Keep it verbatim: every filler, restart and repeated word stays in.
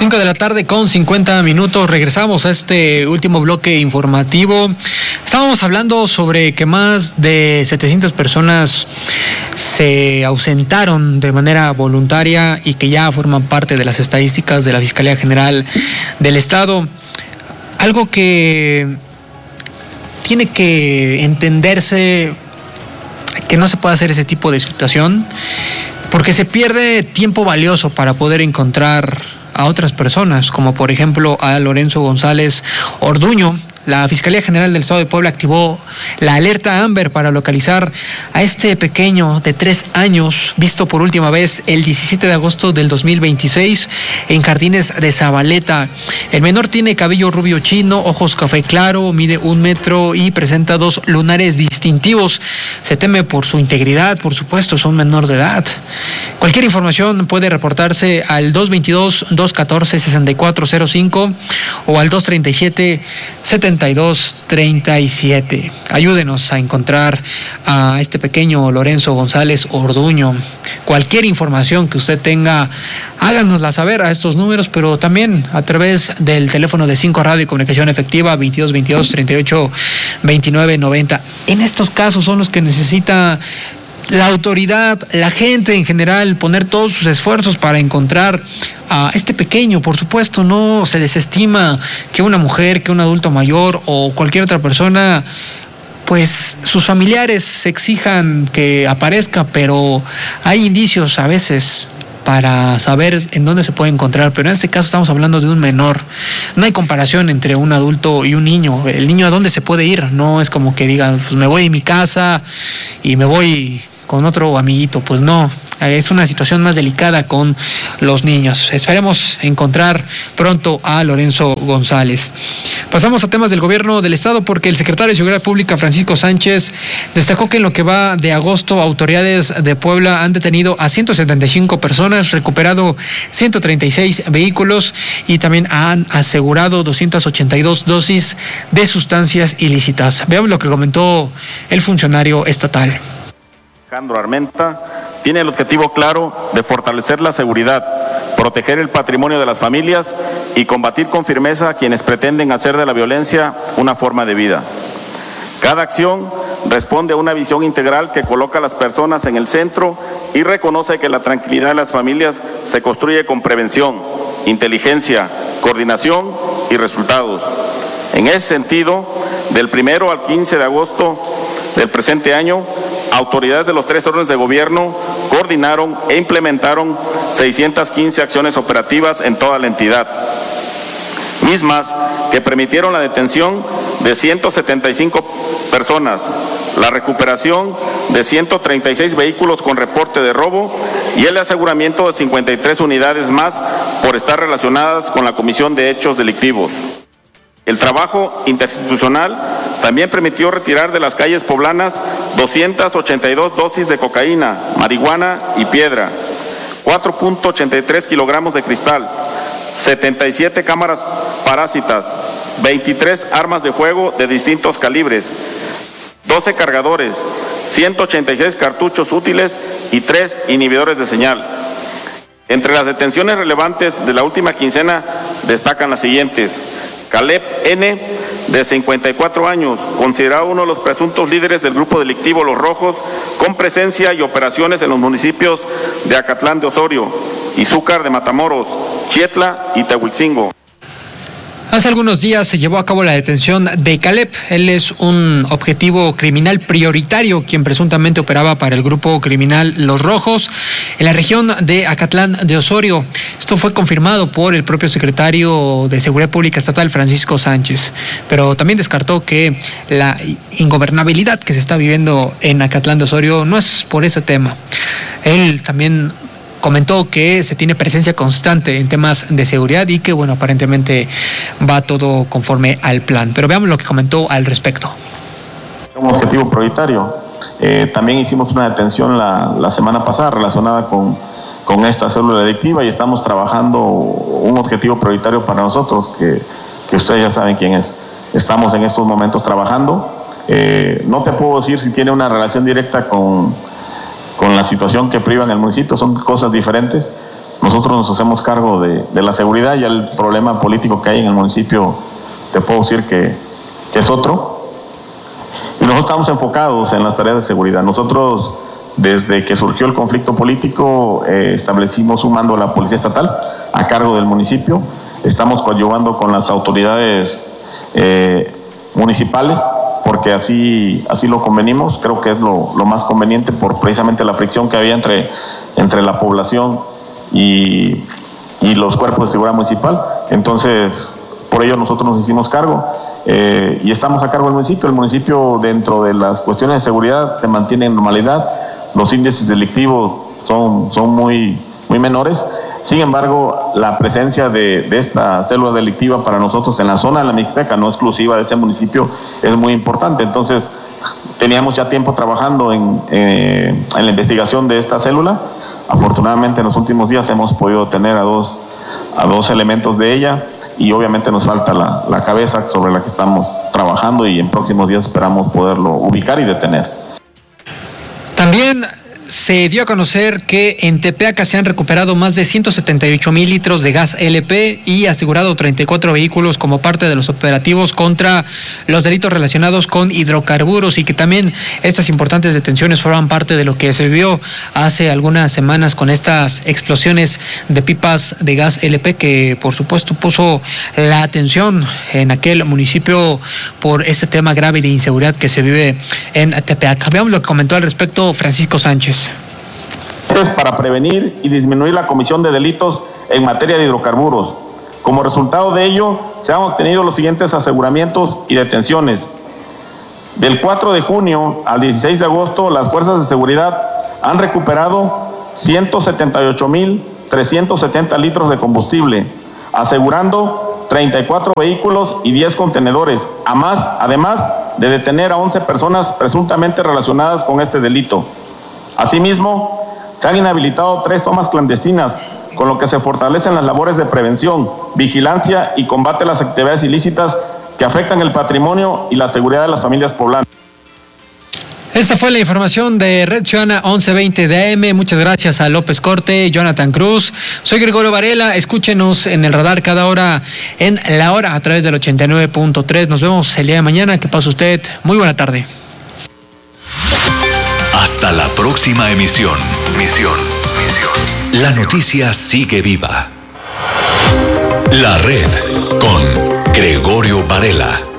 cinco de la tarde con cincuenta minutos, regresamos a este último bloque informativo. Estábamos hablando sobre que más de setecientas personas se ausentaron de manera voluntaria y que ya forman parte de las estadísticas de la Fiscalía General del Estado. Algo que tiene que entenderse, que no se puede hacer ese tipo de situación, porque se pierde tiempo valioso para poder encontrar a otras personas, como por ejemplo a Lorenzo González Orduño. La Fiscalía General del Estado de Puebla activó la alerta Amber para localizar a este pequeño de tres años, visto por última vez el diecisiete de agosto del dos mil veintiséis en Jardines de Zabaleta. El menor tiene cabello rubio chino, ojos café claro, mide un metro y presenta dos lunares distintivos. Se teme por su integridad, por supuesto, es un menor de edad. Cualquier información puede reportarse al dos veintidós, dos catorce, sesenta y cuatro cero cinco o al dos treinta y siete, setenta y dos treinta y siete. Ayúdenos a encontrar a este pequeño Lorenzo González Orduño. Cualquier información que usted tenga, háganosla saber a estos números, pero también a través del teléfono de cinco Radio y Comunicación Efectiva, veintidós veintidós, treinta y ocho, veintinueve noventa. En estos casos son los que necesita la autoridad, la gente en general, poner todos sus esfuerzos para encontrar a este pequeño. Por supuesto, no se desestima que una mujer, que un adulto mayor o cualquier otra persona, pues sus familiares exijan que aparezca, pero hay indicios a veces para saber en dónde se puede encontrar, pero en este caso estamos hablando de un menor. No hay comparación entre un adulto y un niño. El niño, ¿a dónde se puede ir? No es como que diga, pues me voy a mi casa y me voy con otro amiguito. Pues no, es una situación más delicada con los niños. Esperemos encontrar pronto a Lorenzo González. Pasamos a temas del gobierno del estado, porque el secretario de Seguridad Pública, Francisco Sánchez, destacó que en lo que va de agosto, autoridades de Puebla han detenido a ciento setenta y cinco personas, recuperado ciento treinta y seis vehículos y también han asegurado doscientas ochenta y dos dosis de sustancias ilícitas. Veamos lo que comentó el funcionario estatal. Alejandro Armenta tiene el objetivo claro de fortalecer la seguridad, proteger el patrimonio de las familias y combatir con firmeza a quienes pretenden hacer de la violencia una forma de vida. Cada acción responde a una visión integral que coloca a las personas en el centro y reconoce que la tranquilidad de las familias se construye con prevención, inteligencia, coordinación y resultados. En ese sentido, del primero al quince de agosto del presente año, autoridades de los tres órdenes de gobierno coordinaron e implementaron seiscientas quince acciones operativas en toda la entidad, mismas que permitieron la detención de ciento setenta y cinco personas, la recuperación de ciento treinta y seis vehículos con reporte de robo y el aseguramiento de cincuenta y tres unidades más por estar relacionadas con la comisión de hechos delictivos. El trabajo interinstitucional también permitió retirar de las calles poblanas doscientas ochenta y dos dosis de cocaína, marihuana y piedra, cuatro punto ochenta y tres kilogramos de cristal, setenta y siete cámaras parásitas, veintitrés armas de fuego de distintos calibres, doce cargadores, ciento ochenta y seis cartuchos útiles y tres inhibidores de señal. Entre las detenciones relevantes de la última quincena destacan las siguientes: Caleb N., de cincuenta y cuatro años, considerado uno de los presuntos líderes del grupo delictivo Los Rojos, con presencia y operaciones en los municipios de Acatlán de Osorio, Izúcar de Matamoros, Chietla y Tehuicingo. Hace algunos días se llevó a cabo la detención de Caleb. Él es un objetivo criminal prioritario, quien presuntamente operaba para el grupo criminal Los Rojos en la región de Acatlán de Osorio. Esto fue confirmado por el propio secretario de Seguridad Pública Estatal, Francisco Sánchez, pero también descartó que la ingobernabilidad que se está viviendo en Acatlán de Osorio no es por ese tema. Él también comentó que se tiene presencia constante en temas de seguridad y que, bueno, aparentemente va todo conforme al plan. Pero veamos lo que comentó al respecto. Un objetivo prioritario. Eh, también hicimos una detención la, la semana pasada relacionada con, con esta célula delictiva y estamos trabajando un objetivo prioritario para nosotros, que, que ustedes ya saben quién es. Estamos en estos momentos trabajando. Eh, no te puedo decir si tiene una relación directa con... con la situación que priva en el municipio, son cosas diferentes, nosotros nos hacemos cargo de, de la seguridad. Y el problema político que hay en el municipio, te puedo decir que, que es otro. Y nosotros estamos enfocados en las tareas de seguridad. Nosotros, desde que surgió el conflicto político, eh, establecimos un mando de la Policía Estatal a cargo del municipio. Estamos coadyuvando con las autoridades eh, municipales, porque así, así lo convenimos. Creo que es lo, lo más conveniente por precisamente la fricción que había entre, entre la población y, y los cuerpos de seguridad municipal. Entonces, por ello nosotros nos hicimos cargo eh, y estamos a cargo del municipio. El municipio, dentro de las cuestiones de seguridad, se mantiene en normalidad. Los índices delictivos son, son muy, muy menores. Sin embargo, la presencia de, de esta célula delictiva para nosotros en la zona de la Mixteca, no exclusiva de ese municipio, es muy importante. Entonces, teníamos ya tiempo trabajando en, eh, en la investigación de esta célula. Afortunadamente, en los últimos días hemos podido tener a dos, a dos elementos de ella, y obviamente nos falta la, la cabeza sobre la que estamos trabajando, y en próximos días esperamos poderlo ubicar y detener. También se dio a conocer que en Tepeaca se han recuperado más de ciento setenta y ocho mil litros de gas L P y asegurado treinta y cuatro vehículos como parte de los operativos contra los delitos relacionados con hidrocarburos, y que también estas importantes detenciones forman parte de lo que se vio hace algunas semanas con estas explosiones de pipas de gas L P, que por supuesto puso la atención en aquel municipio por este tema grave de inseguridad que se vive en Tepeaca. Veamos lo que comentó al respecto Francisco Sánchez. Para prevenir y disminuir la comisión de delitos en materia de hidrocarburos. Como resultado de ello, se han obtenido los siguientes aseguramientos y detenciones. Del cuatro de junio al dieciséis de agosto, las fuerzas de seguridad han recuperado ciento setenta y ocho mil trescientos setenta litros de combustible, asegurando treinta y cuatro vehículos y diez contenedores, a más, además de detener a once personas presuntamente relacionadas con este delito. Asimismo, se han inhabilitado tres tomas clandestinas, con lo que se fortalecen las labores de prevención, vigilancia y combate a las actividades ilícitas que afectan el patrimonio y la seguridad de las familias poblanas. Esta fue la información de Red Ciudadana once veinte de A M. Muchas gracias a López Corte, Jonathan Cruz. Soy Gregorio Varela. Escúchenos en el radar cada hora en la hora a través del ochenta y nueve punto tres. Nos vemos el día de mañana. Que pase usted muy buena tarde. Hasta la próxima emisión. Misión, misión. La noticia sigue viva. La Red con Gregorio Varela.